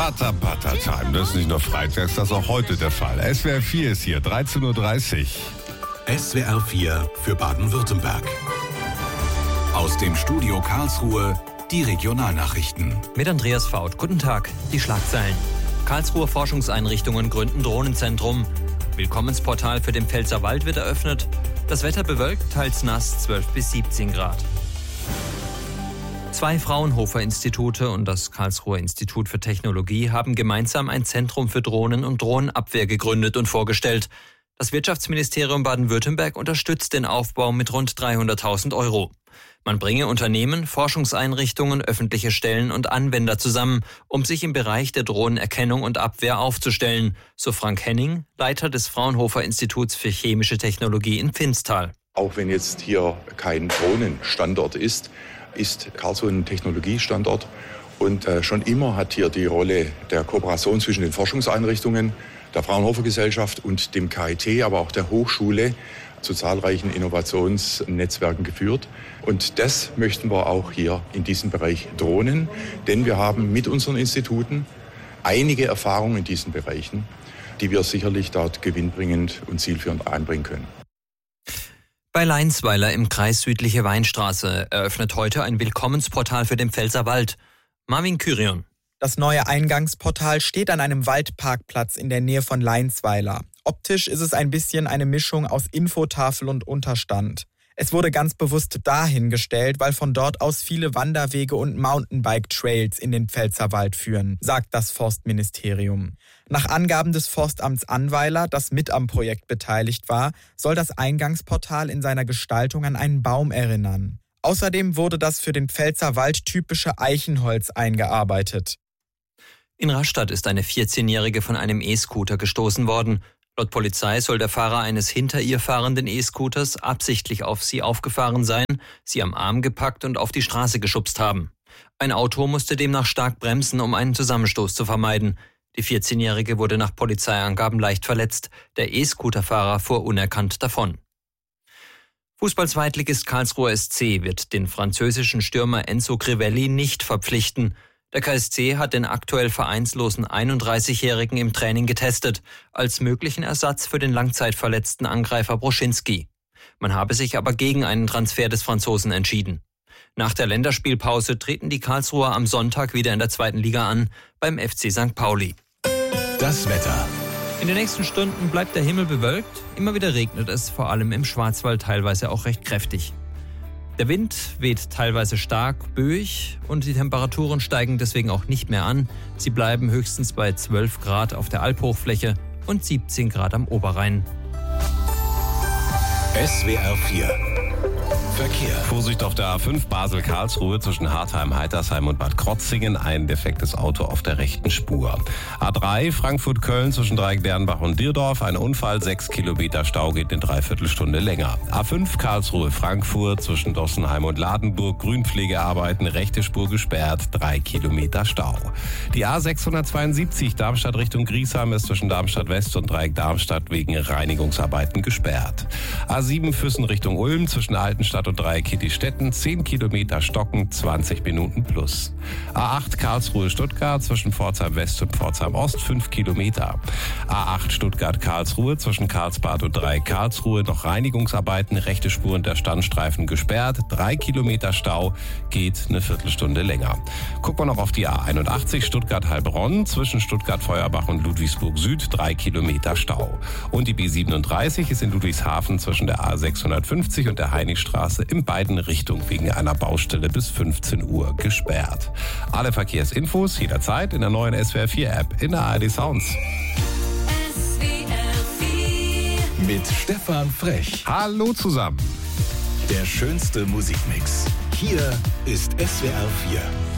Pata-Pata-Time. Das ist nicht nur freitags, das ist auch heute der Fall. SWR 4 ist hier, 13.30 Uhr. SWR 4 für Baden-Württemberg. Aus dem Studio Karlsruhe die Regionalnachrichten. Mit Andreas Faut. Guten Tag. Die Schlagzeilen. Karlsruher Forschungseinrichtungen gründen Drohnenzentrum. Willkommensportal für den Pfälzerwald wird eröffnet. Das Wetter bewölkt, teils nass, 12 bis 17 Grad. 2 Fraunhofer-Institute und das Karlsruher Institut für Technologie haben gemeinsam ein Zentrum für Drohnen und Drohnenabwehr gegründet und vorgestellt. Das Wirtschaftsministerium Baden-Württemberg unterstützt den Aufbau mit rund 300.000 Euro. Man bringe Unternehmen, Forschungseinrichtungen, öffentliche Stellen und Anwender zusammen, um sich im Bereich der Drohnenerkennung und Abwehr aufzustellen, so Frank Henning, Leiter des Fraunhofer-Instituts für chemische Technologie in Pfinstal. Auch wenn jetzt hier kein Drohnenstandort ist Karlsruhe ein Technologiestandort. Und schon immer hat hier die Rolle der Kooperation zwischen den Forschungseinrichtungen, der Fraunhofer Gesellschaft und dem KIT, aber auch der Hochschule zu zahlreichen Innovationsnetzwerken geführt. Und das möchten wir auch hier in diesem Bereich Drohnen, denn wir haben mit unseren Instituten einige Erfahrungen in diesen Bereichen, die wir sicherlich dort gewinnbringend und zielführend einbringen können. Bei Leinsweiler im Kreis Südliche Weinstraße eröffnet heute ein Willkommensportal für den Pfälzerwald. Marvin Kyrion. Das neue Eingangsportal steht an einem Waldparkplatz in der Nähe von Leinsweiler. Optisch ist es ein bisschen eine Mischung aus Infotafel und Unterstand. Es wurde ganz bewusst dahingestellt, weil von dort aus viele Wanderwege und Mountainbike-Trails in den Pfälzerwald führen, sagt das Forstministerium. Nach Angaben des Forstamts Annweiler, das mit am Projekt beteiligt war, soll das Eingangsportal in seiner Gestaltung an einen Baum erinnern. Außerdem wurde das für den Pfälzerwald typische Eichenholz eingearbeitet. In Rastatt ist eine 14-Jährige von einem E-Scooter gestoßen worden. Laut Polizei soll der Fahrer eines hinter ihr fahrenden E-Scooters absichtlich auf sie aufgefahren sein, sie am Arm gepackt und auf die Straße geschubst haben. Ein Auto musste demnach stark bremsen, um einen Zusammenstoß zu vermeiden. Die 14-Jährige wurde nach Polizeiangaben leicht verletzt. Der E-Scooterfahrer fuhr unerkannt davon. Fußball-Zweitligist Karlsruher SC wird den französischen Stürmer Enzo Crivelli nicht verpflichten. Der KSC hat den aktuell vereinslosen 31-Jährigen im Training getestet, als möglichen Ersatz für den langzeitverletzten Angreifer Broschinski. Man habe sich aber gegen einen Transfer des Franzosen entschieden. Nach der Länderspielpause treten die Karlsruher am Sonntag wieder in der 2. Liga an, beim FC St. Pauli. Das Wetter. In den nächsten Stunden bleibt der Himmel bewölkt, immer wieder regnet es, vor allem im Schwarzwald teilweise auch recht kräftig. Der Wind weht teilweise stark, böig und die Temperaturen steigen deswegen auch nicht mehr an. Sie bleiben höchstens bei 12 Grad auf der Albhochfläche und 17 Grad am Oberrhein. SWR 4 Verkehr. Vorsicht auf der A5 Basel-Karlsruhe zwischen Hartheim, Heitersheim und Bad Krotzingen. Ein defektes Auto auf der rechten Spur. A3 Frankfurt-Köln zwischen Dreieck-Dernbach und Dierdorf. Ein Unfall, 6 Kilometer Stau, geht eine Dreiviertelstunde länger. A5 Karlsruhe-Frankfurt zwischen Dossenheim und Ladenburg. Grünpflegearbeiten, rechte Spur gesperrt, 3 Kilometer Stau. Die A672 Darmstadt Richtung Griesheim ist zwischen Darmstadt-West und Dreieck-Darmstadt wegen Reinigungsarbeiten gesperrt. A7 Füssen Richtung Ulm zwischen Altenstadt und Dreieck-Kittistetten, 10 Kilometer Stocken, 20 Minuten plus. A8 Karlsruhe-Stuttgart zwischen Pforzheim West und Pforzheim Ost, 5 Kilometer. A8 Stuttgart-Karlsruhe zwischen Karlsbad und Dreieck-Karlsruhe, noch Reinigungsarbeiten, rechte Spur und der Standstreifen gesperrt, 3 Kilometer Stau, geht eine Viertelstunde länger. Gucken wir noch auf die A81 Stuttgart-Heilbronn zwischen Stuttgart-Feuerbach und Ludwigsburg Süd, 3 Kilometer Stau. Und die B37 ist in Ludwigshafen zwischen der A650 und der Heiligstraße in beiden Richtungen wegen einer Baustelle bis 15 Uhr gesperrt. Alle Verkehrsinfos jederzeit in der neuen SWR 4 App in der ARD Sounds. Mit Stefan Frech. Hallo zusammen. Der schönste Musikmix. Hier ist SWR 4.